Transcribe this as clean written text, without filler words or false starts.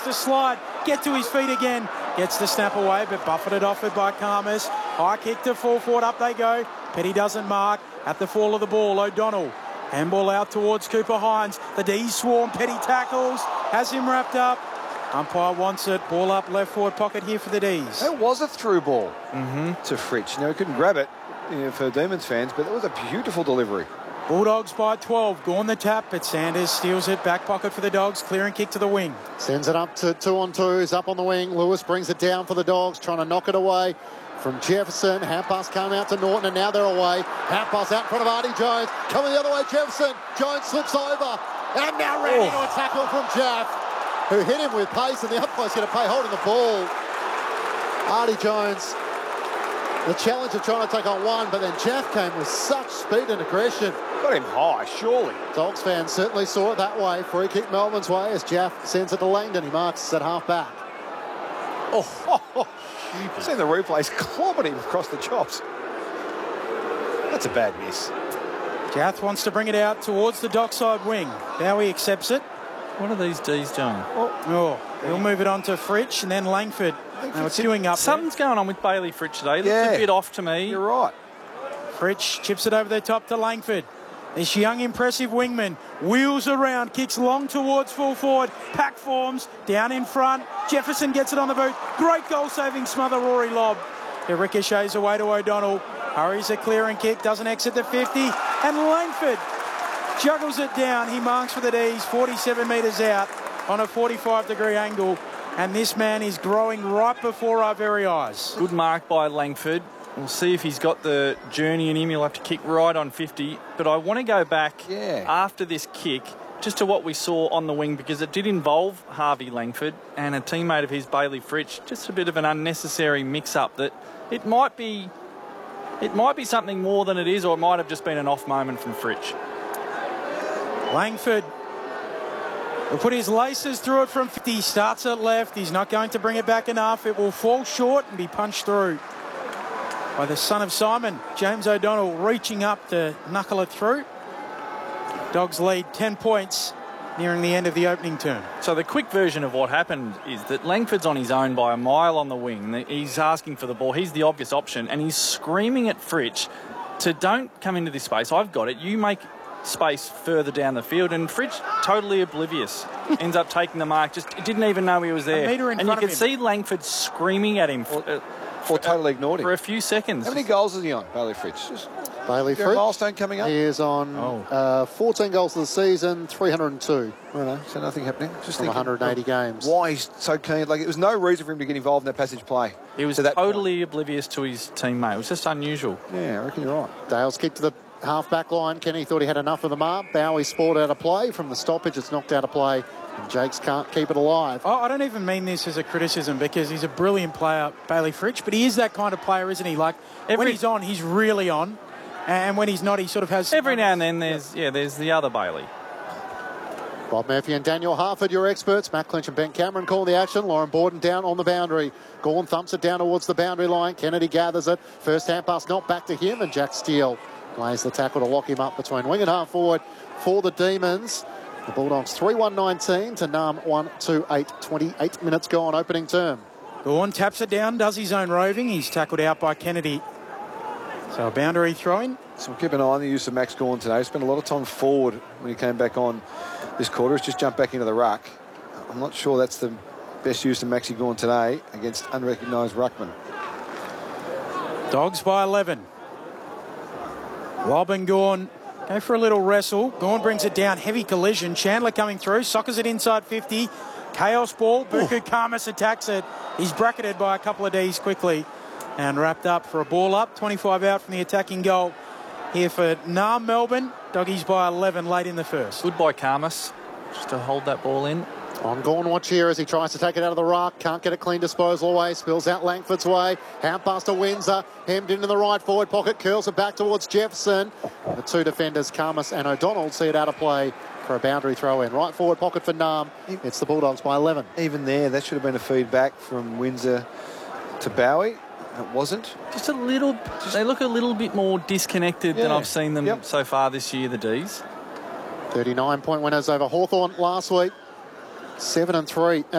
to slide, get to his feet again. Gets the snap away, but buffeted off it by Khamis. High kick to full forward, up they go. Petty doesn't mark. At the fall of the ball, O'Donnell. Handball out towards Cooper Hines. The D swarm, Petty tackles, has him wrapped up. Umpire wants it. Ball up left forward pocket here for the D's. That was a through ball to Fritsch. Now, he couldn't grab it for Demons fans, but it was a beautiful delivery. Bulldogs by 12. Gawn the tap, but Sanders steals it. Back pocket for the Dogs. Clearing kick to the wing. Sends it up to 2-on-2s. Up on the wing. Lewis brings it down for the Dogs, trying to knock it away from Jefferson. Hand pass came out to Norton, and now they're away. Hand pass out in front of Artie Jones. Coming the other way, Jefferson. Jones slips over. And now ran into a tackle from Jaff, who hit him with pace, and the umpire's going to pay holding the ball. Artie Jones, the challenge of trying to take on one, but then Jaff came with such speed and aggression. Got him high, surely. Dogs fans certainly saw it that way. Free kick Melbourne's way as Jaff sends it to Langdon. He marks at half back. Seen the replays, clobbered him across the chops. That's a bad miss. Jaff wants to bring it out towards the dockside wing. Bowie accepts it. What are these D's doing? He'll move it on to Fritsch and then Langford. Now it's doing up. Something's going on with Bailey Fritsch today. Looks a bit off to me. You're right. Fritsch chips it over the top to Langford. This young, impressive wingman wheels around, kicks long towards full forward. Pack forms down in front. Jefferson gets it on the boot. Great goal-saving smother, Rory Lobb. It ricochets away to O'Donnell. Hurries a clearing kick, doesn't exit the 50. And Langford juggles it down. He marks for the D's, 47 metres out on a 45-degree angle. And this man is growing right before our very eyes. Good mark by Langford. We'll see if he's got the journey in him. He'll have to kick right on 50. But I want to go back after this kick just to what we saw on the wing, because it did involve Harvey Langford and a teammate of his, Bailey Fritsch. Just a bit of an unnecessary mix-up that it might be something more than it is, or it might have just been an off moment from Fritsch. Langford will put his laces through it from 50. He starts at left. He's not going to bring it back enough. It will fall short and be punched through by the son of Simon, James O'Donnell, reaching up to knuckle it through. Dogs lead 10 points nearing the end of the opening term. So the quick version of what happened is that Langford's on his own by a mile on the wing. He's asking for the ball. He's the obvious option, and he's screaming at Fritsch to don't come into this space. I've got it. You make space further down the field, and Fritsch, totally oblivious, ends up taking the mark. Just didn't even know he was there. And you can see Langford screaming at him. Or totally ignored him. For a few seconds. How many goals is he on, Bailey Fritsch? Bailey Fritsch. Milestone coming up? He is on 14 goals of the season, 302. So nothing happening. Just from 180 games. Why he's so keen. Like, it was no reason for him to get involved in that passage play. He was totally oblivious to his teammate. It was just unusual. Yeah, I reckon you're right. Dale's kick to the half-back line. Kenny thought he had enough of the mark. Bowie sport out of play. From the stoppage, it's knocked out of play. And Jakes can't keep it alive. I don't even mean this as a criticism, because he's a brilliant player, Bailey Fritsch, but he is that kind of player, isn't he? Like, when he's on, he's really on. And when he's not, he sort of has... Every now and then there's the other Bailey. Bob Murphy and Daniel Harford, your experts. Matt Clinch and Ben Cameron call the action. Lauren Borden down on the boundary. Gawn thumps it down towards the boundary line. Kennedy gathers it. First hand pass not back to him, and Jack Steele lays the tackle to lock him up between wing and half forward for the Demons. The Bulldogs 3-1-19 to Nam 1-2-8. 28 minutes gone, opening term. Gawn taps it down, does his own roving. He's tackled out by Kennedy. So a boundary throw-in. So we'll keep an eye on the use of Max Gawn today. Spent a lot of time forward when he came back on this quarter. He's just jumped back into the ruck. I'm not sure that's the best use of Maxi Gawn today against unrecognised ruckman. Dogs by 11. Lobb and Gawn go for a little wrestle. Gawn brings it down. Heavy collision. Chandler coming through. Sockers it inside 50. Chaos ball. Buku Khamis attacks it. He's bracketed by a couple of Ds quickly. And wrapped up for a ball up. 25 out from the attacking goal here for Nam Melbourne. Doggies by 11 late in the first. Good by Khamis just to hold that ball in. On Gawn watch here as he tries to take it out of the ruck. Can't get a clean disposal away. Spills out Langford's way. Hand pass to Windsor. Hemmed into the right forward pocket. Curls it back towards Jefferson. The two defenders, Khamis and O'Donnell, see it out of play for a boundary throw in. Right forward pocket for Nam. It's the Bulldogs by 11. Even there, that should have been a feedback from Windsor to Bowie. It wasn't. Just a little. They look a little bit more disconnected than I've seen them so far this year, the Ds. 39-point winners over Hawthorn last week. 7-3.